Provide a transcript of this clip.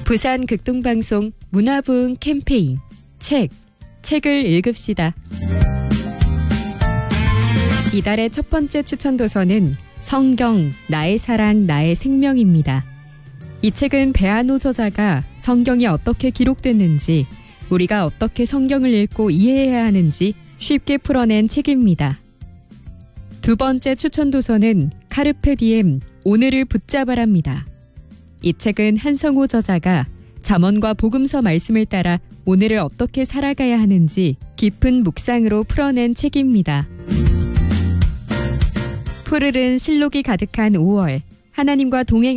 부산 극동방송 문화부흥 캠페인 책을 읽읍시다. 이달의 첫 번째 추천 도서는 성경, 나의 사랑, 나의 생명입니다. 이 책은 배한호 저자가 성경이 어떻게 기록됐는지, 우리가 어떻게 성경을 읽고 이해해야 하는지 쉽게 풀어낸 책입니다. 두 번째 추천 도서는 카르페 디엠, 오늘을 붙잡아랍니다. 이 책은 한성호 저자가 잠언과 복음서 말씀을 따라 오늘을 어떻게 살아가야 하는지 깊은 묵상으로 풀어낸 책입니다. 푸르른 실록이 가득한 5월, 하나님과 동행